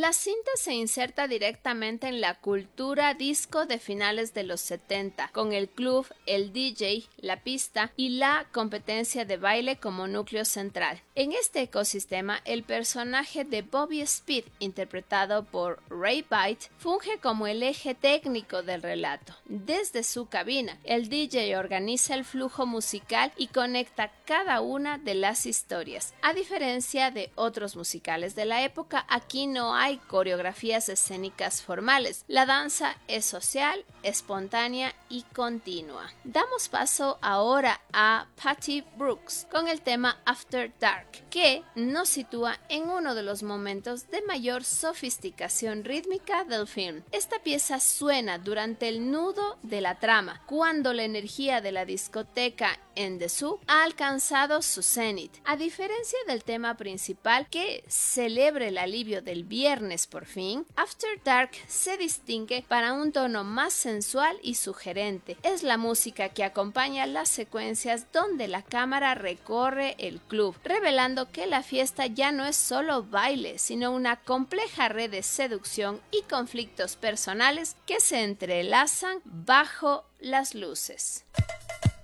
La cinta se inserta directamente en la cultura disco de finales de los 70, con el club, el DJ, la pista y la competencia de baile como núcleo central. En este ecosistema, el personaje de Bobby Speed, interpretado por Ray Byte, funge como el eje técnico del relato. Desde su cabina, el DJ organiza el flujo musical y conecta cada una de las historias. A diferencia de otros musicales de la época, aquí no hay coreografías escénicas formales. La danza es social, espontánea y continua. Damos paso ahora a Patty Brooks con el tema After Dark, que nos sitúa en uno de los momentos de mayor sofisticación rítmica del film. Esta pieza suena durante el nudo de la trama, cuando la energía de la discoteca en The Zoo ha alcanzado su cenit. A diferencia del tema principal, que celebra el alivio del viernes por fin, After Dark se distingue para un tono más sensual y sugerente. Es la música que acompaña las secuencias donde la cámara recorre el club, revelando que la fiesta ya no es solo baile, sino una compleja red de seducción y conflictos personales que se entrelazan bajo las luces.